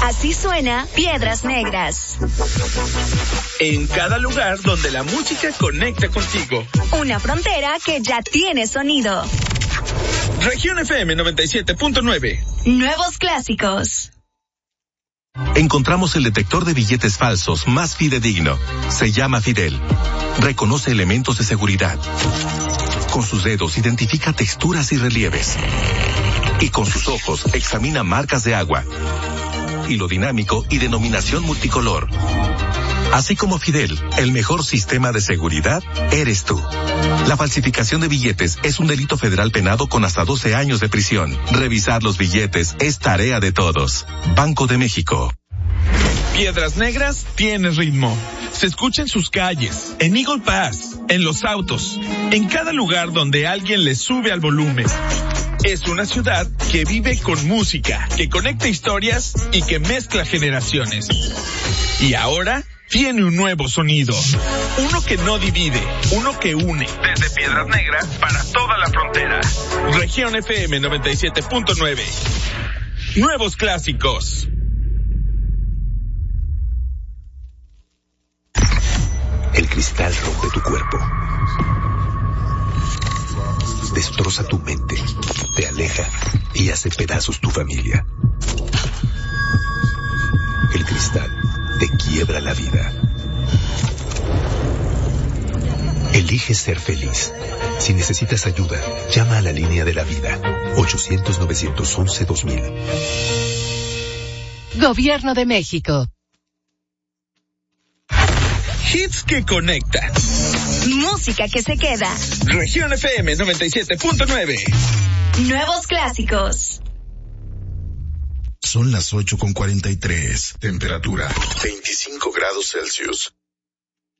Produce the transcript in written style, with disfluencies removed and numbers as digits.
Así suena Piedras Negras. En cada lugar donde la música conecta contigo. Una frontera que ya tiene sonido. Región FM 97.9. Nuevos clásicos. Encontramos el detector de billetes falsos más fidedigno. Se llama Fidel. Reconoce elementos de seguridad. Con sus dedos identifica texturas y relieves. Y con sus ojos examina marcas de agua, hilo dinámico y denominación multicolor. Así como Fidel, el mejor sistema de seguridad eres tú. La falsificación de billetes es un delito federal penado con hasta 12 años de prisión. Revisar los billetes es tarea de todos. Banco de México. Piedras Negras tiene ritmo. Se escucha en sus calles, en Eagle Pass, en los autos, en cada lugar donde alguien le sube al volumen. Es una ciudad que vive con música, que conecta historias y que mezcla generaciones. Y ahora tiene un nuevo sonido. Uno que no divide, uno que une. Desde Piedras Negras para toda la frontera. Región FM 97.9. Nuevos clásicos. El cristal rompe tu cuerpo. Destroza tu mente, te aleja y hace pedazos tu familia. El cristal te quiebra la vida. Elige ser feliz. Si necesitas ayuda, llama a la línea de la vida. 800-911-2000. Gobierno de México. Hits que conectan. Música que se queda. Región FM 97.9. Nuevos clásicos. Son las 8:43. Temperatura 25 grados Celsius.